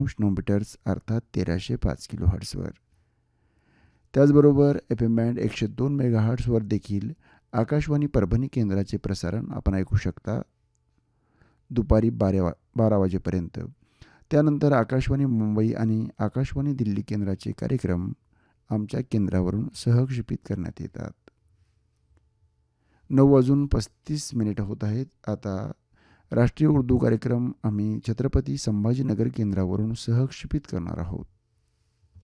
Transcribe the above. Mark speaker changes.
Speaker 1: Metres अर्थात 1305 किलोहर्ट्झवर. त्याचबरोबर FM band 102 मेगाहर्ट्झवर देखील आकाशवाणी परभणी केंद्राचे प्रसारण आपण ऐकू शकता दुपारी 12 वाजेपर्यंत. त्यानंतर आकाशवाणी मुंबई आणि आकाशवाणी दिल्ली केंद्राचे कार्यक्रम आमच्या केंद्रावरून सहक्षेपित करण्यात येतात. 9:35 होत आहेत. आता राष्ट्रीय उर्दू कार्यक्रम आम्ही छत्रपती संभाजीनगर केंद्रावरून सहक्षेपित करणार आहोत.